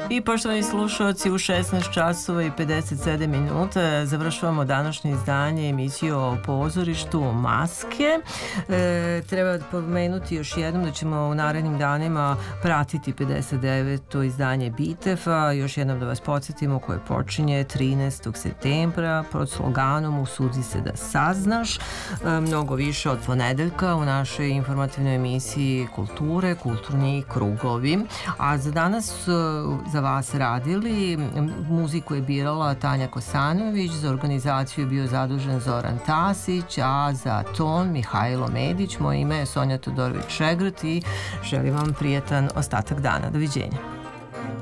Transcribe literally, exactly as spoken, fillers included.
I poštovani slušalci, u šesnaest časova i pedeset sedam minuta završavamo današnje izdanje emisiju o pozorištu Maske. E, treba pomenuti još jednom da ćemo u narednim danima pratiti pedeset deveto izdanje Bitefa. Još jednom da vas podsjetimo, koje počinje trinaestog septembra pod sloganom Usudi se da saznaš. E, mnogo više od ponedeljka u našoj informativnoj emisiji Kulture, kulturni krugovi. A za danas za vas radili, muziku je birala Tanja Kosanović, za organizaciju je bio zadužen Zoran Tasić, a za ton Mihajlo Medić. Moje ime je Sonja Todorović-Šegrt i želim vam prijetan ostatak dana. Doviđenja.